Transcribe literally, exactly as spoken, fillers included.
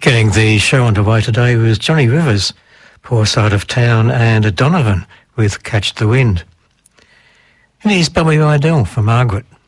Getting the show underway today was Johnny Rivers, Poor Side of Town, and Donovan with Catch the Wind. And here's Bobby Rydell for Margaret.